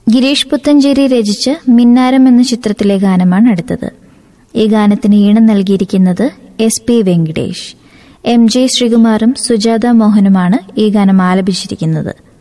ഗിരീഷ് പുത്തഞ്ചേരി രചിച്ച് മിന്നാരം എന്ന ചിത്രത്തിലെ ഗാനമാണ് അടുത്തത്. ഈ ഗാനത്തിന് ഈണം നൽകിയിരിക്കുന്നത് SP വെങ്കിടേഷ്. MJ ശ്രീകുമാറും സുജാത മോഹനുമാണ് ഈ ഗാനം ആലപിച്ചിരിക്കുന്നത്.